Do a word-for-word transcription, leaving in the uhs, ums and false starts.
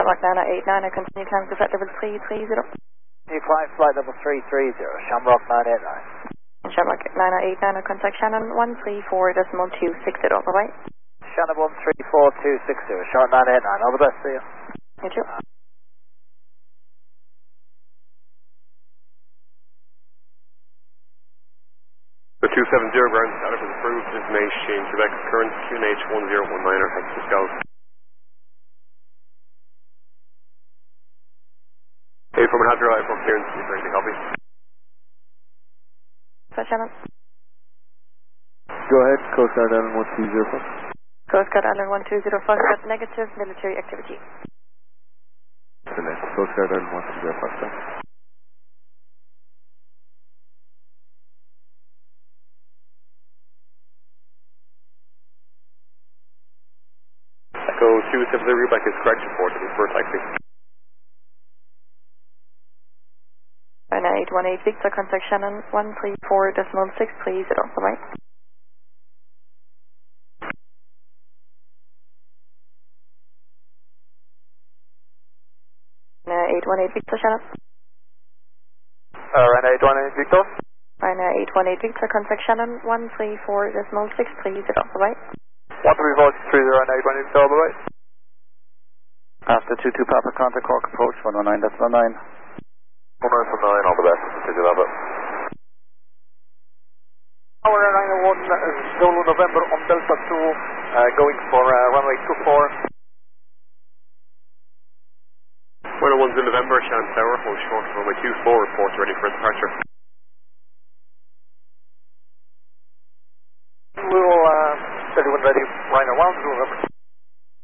Shamrock nine eight nine, continue climb to flight level three three zero. You climb flight level three three zero, Shamrock nine eight nine. Shamrock nine eight nine, contact Shannon one three four decimal two six zero, bye bye. Shannon one three four two six zero, Shamrock nine eight nine, all the best to you. You too. The two seven zero ground status is approved. Information change Quebec current Q N H one zero one nine er hex to Scout. Hey, from Manhattan Drive from clearance, is there anything copy? So Shannon. Go ahead, Coast Guard Island one two zero five. Coast Guard Island one two zero five, got negative military activity. Select Coast Guard Island one two zero five, sir. Echo two seven zero, back is correct report to the first taxi. nine eight one eight Victor, contact Shannon one three four decimal six three zero, bye bye. nine eight one eight Victor, Shannon. Uh, nine eight one eight Victor. nine eight one eight Victor, contact Shannon one three four decimal six three zero, bye bye. one three four six three zero, nine eight one eight Victor, bye bye. After two two Papa, contact Cork approach one one nine decimal nine. one nine from nine, all the best. Did you love it? Tower nine oh one, Zulu November on Delta two, uh, going for uh, runway two four. one oh one's in November, Shannon Tower, hold short, runway two four, reports ready for departure.